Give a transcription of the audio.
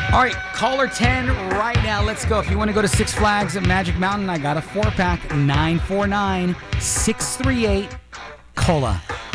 All right, caller 10 right now. Let's go. If you want to go to Six Flags at Magic Mountain, I got a 4-pack. 949-638 Cola.